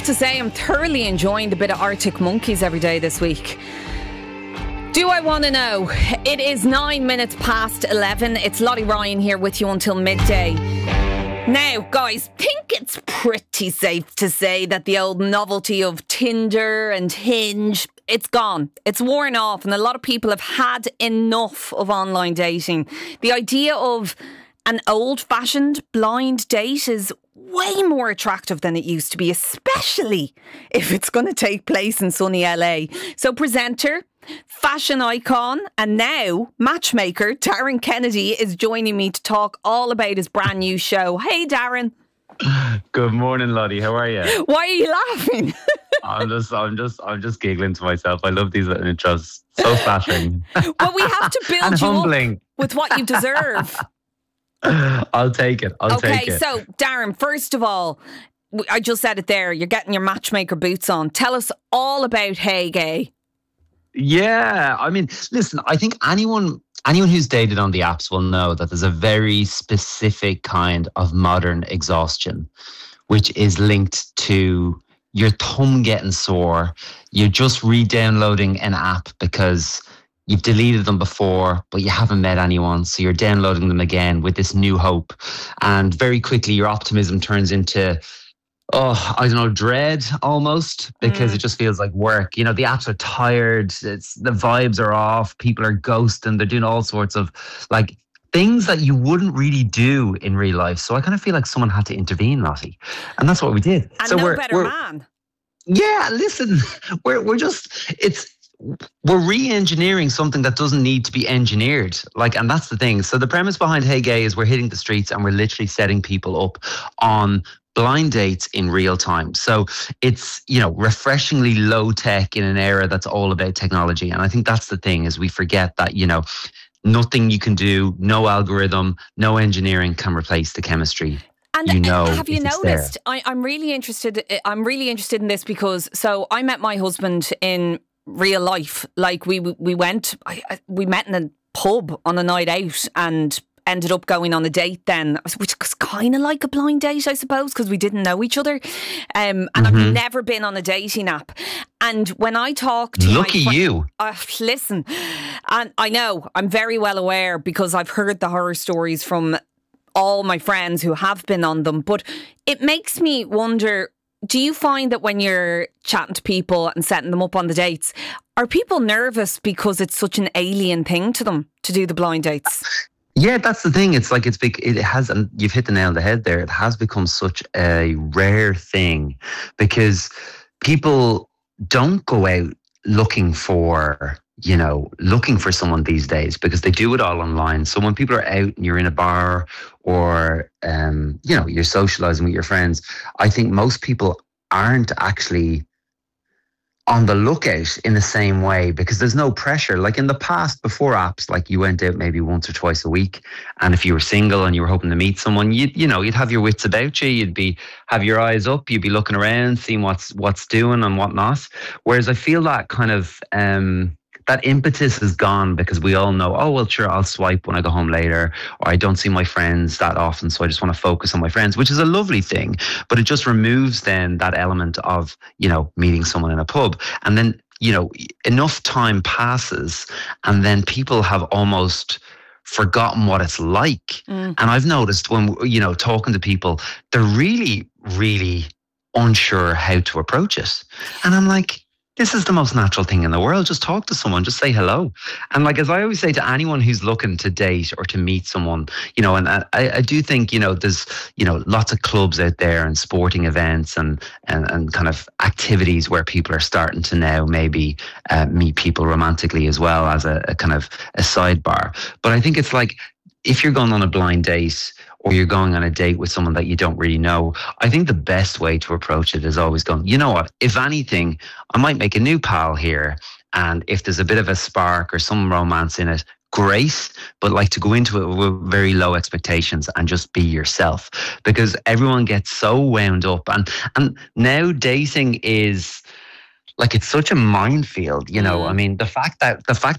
to say I'm thoroughly enjoying the bit of Arctic Monkeys every day this week. Do I want to know? It is 9 minutes past 11. It's Lottie Ryan here with you until midday. Now, guys, think it's pretty safe to say that the old novelty of Tinder and Hinge, it's gone. It's worn off, and a lot of people have had enough of online dating. The idea of an old-fashioned blind date is way more attractive than it used to be, especially if it's going to take place in sunny LA. So presenter, fashion icon and now matchmaker Darren Kennedy is joining me to talk all about his brand new show. Hey Darren. Good morning, Lottie. How are you? Why are you laughing? I'm just giggling to myself. I love these little intros. So flattering. Well, we have to build and you humbling. up with what you deserve. I'll take it. Okay, so Darren, first of all, I just said it there. You're getting your matchmaker boots on. Tell us all about Hey Gay. Yeah, I mean, listen, I think anyone who's dated on the apps will know that there's a very specific kind of modern exhaustion, which is linked to your thumb getting sore. You're just re-downloading an app because you've deleted them before, but you haven't met anyone. So you're downloading them again with this new hope. And very quickly, your optimism turns into, dread almost, because it just feels like work. You know, the apps are tired. The vibes are off. People are ghosting. They're doing all sorts of like things that you wouldn't really do in real life. So I kind of feel like someone had to intervene, Lottie. And that's what we did. And so no better man. Yeah, listen, we're re-engineering something that doesn't need to be engineered. And that's the thing. So the premise behind Hey Gay is we're hitting the streets and we're literally setting people up on blind dates in real time. So it's, refreshingly low tech in an era that's all about technology. And I think that's the thing, is we forget that, nothing you can do, no algorithm, no engineering can replace the chemistry. And have you noticed? I'm really interested in this because I met my husband in real life. Like we met in a pub on a night out and ended up going on a date then, which was kind of like a blind date, I suppose, because we didn't know each other. And I've never been on a dating app. And when I talk to you. Listen, and I know, I'm very well aware because I've heard the horror stories from all my friends who have been on them. But it makes me wonder, do you find that when you're chatting to people and setting them up on the dates, are people nervous because it's such an alien thing to them to do the blind dates? Yeah, that's the thing. It's like it has, and you've hit the nail on the head there. It has become such a rare thing because people don't go out looking for someone these days because they do it all online. So when people are out and you're in a bar or, you're socializing with your friends, I think most people aren't actually on the lookout in the same way because there's no pressure. Like in the past, before apps, like you went out maybe once or twice a week. And if you were single and you were hoping to meet someone, you'd have your wits about you. You'd have your eyes up. You'd be looking around, seeing what's doing and whatnot. Whereas I feel that kind of, that impetus is gone because we all know, oh, well, sure, I'll swipe when I go home later, or I don't see my friends that often, so I just want to focus on my friends, which is a lovely thing. But it just removes then that element of, meeting someone in a pub. And then, enough time passes and then people have almost forgotten what it's like. And I've noticed when, talking to people, they're really, really unsure how to approach it. And I'm like, this is the most natural thing in the world. Just talk to someone, just say hello. And as I always say to anyone who's looking to date or to meet someone, and I do think, there's, lots of clubs out there and sporting events and kind of activities where people are starting to now maybe meet people romantically as well as a kind of a sidebar. But I think it's like, if you're going on a blind date or you're going on a date with someone that you don't really know, I think the best way to approach it is always going, you know what, if anything, I might make a new pal here. And if there's a bit of a spark or some romance in it, great. But to go into it with very low expectations and just be yourself, because everyone gets so wound up. And now dating is it's such a minefield, I mean, the fact that